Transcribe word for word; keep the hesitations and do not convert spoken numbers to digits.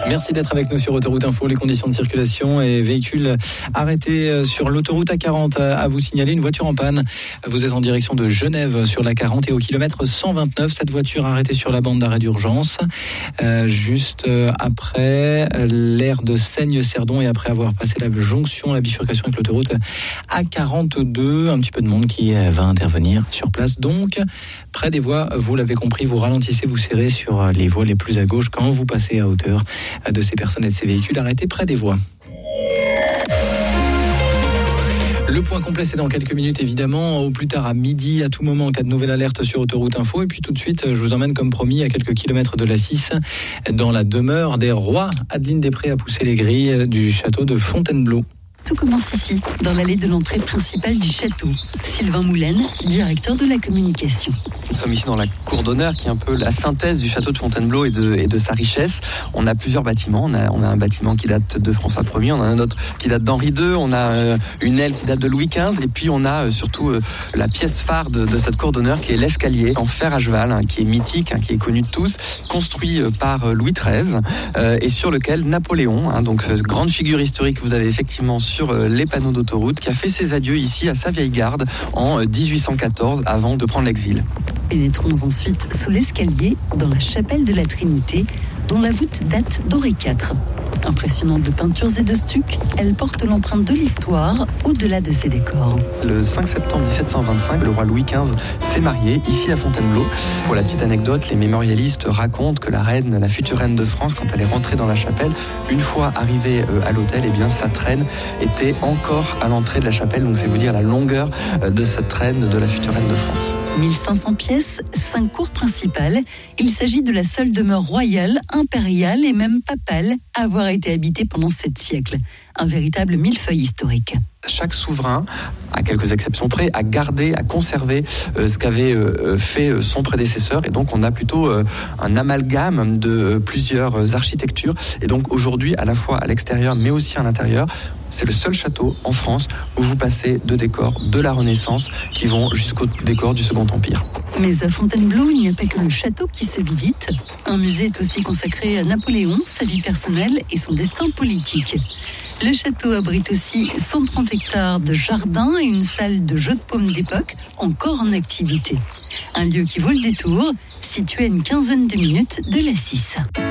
Merci d'être avec nous sur Autoroute Info. Les conditions de circulation et véhicules arrêtés sur l'autoroute A quarante. À vous signaler une voiture en panne. Vous êtes en direction de Genève sur la quarante et au kilomètre cent vingt-neuf. Cette voiture arrêtée sur la bande d'arrêt d'urgence. Euh, juste après l'aire de Seigne-Cerdon et après avoir passé la jonction, la bifurcation avec l'autoroute A quarante-deux. Un petit peu de monde qui va intervenir sur place. Donc, près des voies, vous l'avez compris, vous ralentissez, vous serrez sur les voies les plus à gauche quand vous passez à hauteur de ces personnes et de ces véhicules arrêtés près des voies. Le point complet, c'est dans quelques minutes, évidemment, au plus tard à midi, à tout moment, en cas de nouvelle alerte sur Autoroute Info. Et puis tout de suite, je vous emmène, comme promis, à quelques kilomètres de la six, dans la demeure des rois. Adeline Després a poussé les grilles du château de Fontainebleau. Tout commence ici, dans l'allée de l'entrée principale du château. Sylvain Moulaine, directeur de la communication. Nous sommes ici dans la cour d'honneur, qui est un peu la synthèse du château de Fontainebleau et de, et de sa richesse. On a plusieurs bâtiments. On a, on a un bâtiment qui date de François Ier, on a un autre qui date d'Henri deux, on a euh, une aile qui date de Louis quinze, et puis on a euh, surtout euh, la pièce phare de, de cette cour d'honneur, qui est l'escalier en fer à cheval, hein, qui est mythique, hein, qui est connu de tous, construit euh, par euh, Louis treize, euh, et sur lequel Napoléon, hein, donc cette grande figure historique que vous avez effectivement sur sur les panneaux d'autoroute, qui a fait ses adieux ici à sa vieille garde en dix-huit cent quatorze avant de prendre l'exil. Pénétrons ensuite sous l'escalier dans la chapelle de la Trinité, dont la voûte date d'Henri quatre. Impressionnante de peintures et de stucs, elle porte l'empreinte de l'histoire au-delà de ses décors. Le cinq septembre dix-sept cent vingt-cinq, le roi Louis quinze s'est marié ici à Fontainebleau. Pour la petite anecdote, les mémorialistes racontent que la reine, la future reine de France, quand elle est rentrée dans la chapelle, une fois arrivée à l'hôtel, eh bien sa traîne était encore à l'entrée de la chapelle. Donc c'est vous dire la longueur de cette traîne de la future reine de France. mille cinq cents pièces, cinq cours principales. Il s'agit de la seule demeure royale, impériale et même papale à avoir été habitée pendant sept siècles. Un véritable millefeuille historique. Chaque souverain, à quelques exceptions près, a gardé, a conservé euh, ce qu'avait euh, fait son prédécesseur. Et donc, on a plutôt euh, un amalgame de euh, plusieurs architectures. Et donc, aujourd'hui, à la fois à l'extérieur, mais aussi à l'intérieur, c'est le seul château en France où vous passez de décors de la Renaissance qui vont jusqu'au décor du Second Empire. Mais à Fontainebleau, il n'y a pas que le château qui se visite. Un musée est aussi consacré à Napoléon, sa vie personnelle et son destin politique. Le château abrite aussi cent trente hectares de jardins et une salle de jeux de paume d'époque encore en activité. Un lieu qui vaut le détour, situé à une quinzaine de minutes de la six.